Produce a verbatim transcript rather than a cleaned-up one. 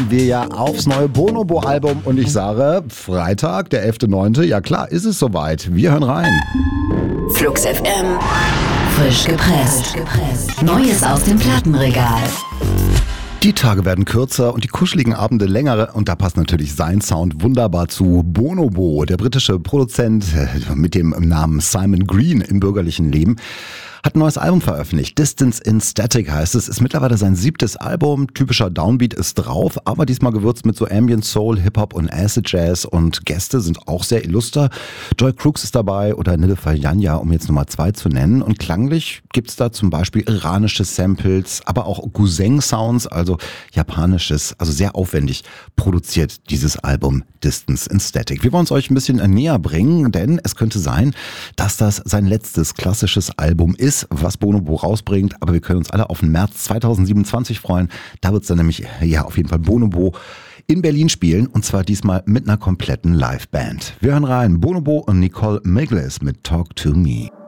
warten wir ja aufs neue Bonobo-Album und ich sage, Freitag, der elfter neunte Ja klar, ist es soweit. Wir hören rein. Flux F M, frisch gepresst. Neues aus dem Plattenregal. Die Tage werden kürzer und die kuscheligen Abende länger und da passt natürlich sein Sound wunderbar zu. Bonobo, der britische Produzent mit dem Namen Simon Green im bürgerlichen Leben, hat ein neues Album veröffentlicht. Distance in Static heißt es. Ist mittlerweile sein siebtes Album. Typischer Downbeat ist drauf, aber diesmal gewürzt mit so Ambient Soul, Hip-Hop und Acid Jazz und Gäste sind auch sehr illuster. Joy Crooks ist dabei oder Nilüfer Yanya, um jetzt Nummer zwei zu nennen. Und klanglich gibt's da zum Beispiel iranische Samples, aber auch Guzheng-Sounds, also japanisches, also sehr aufwendig produziert dieses Album Distance in Static. Wir wollen es euch ein bisschen näher bringen, denn es könnte sein, dass das sein letztes klassisches Album ist, was Bonobo rausbringt, aber wir können uns alle auf den März zweitausendsiebenundzwanzig freuen. Da wird es dann nämlich, ja, auf jeden Fall Bonobo in Berlin spielen und zwar diesmal mit einer kompletten Liveband. Wir hören rein, Bonobo und Nicole Miglis mit Talk to Me.